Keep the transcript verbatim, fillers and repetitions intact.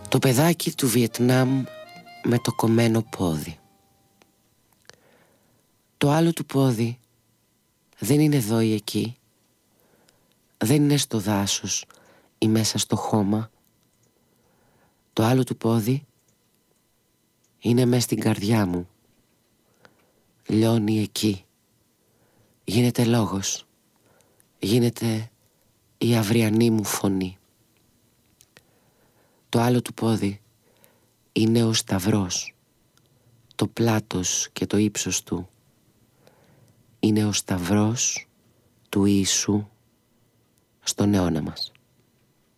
Το παιδάκι του Βιετνάμ με το κομμένο πόδι. Το άλλο του πόδι δεν είναι εδώ ή εκεί, δεν είναι στο δάσος ή μέσα στο χώμα. Το άλλο του πόδι είναι μες στην καρδιά μου. Λιώνει εκεί. Γίνεται λόγος. Γίνεται η αυριανή μου φωνή. Το άλλο του πόδι είναι ο σταυρός. Το πλάτος και το ύψος του είναι ο σταυρός του Ιησού στον αιώνα μας.